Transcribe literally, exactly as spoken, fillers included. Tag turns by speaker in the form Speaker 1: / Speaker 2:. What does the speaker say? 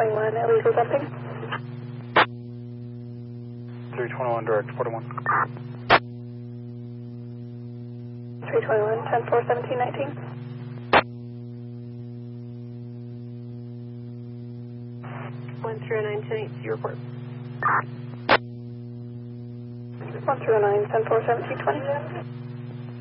Speaker 1: twenty-one, illegal dumping.
Speaker 2: three twenty-one, direct, forty-one.
Speaker 1: three twenty-one, ten four, seventeen nineteen. one zero nine, ten eight, you report. one zero nine, ten four, seventeen twenty.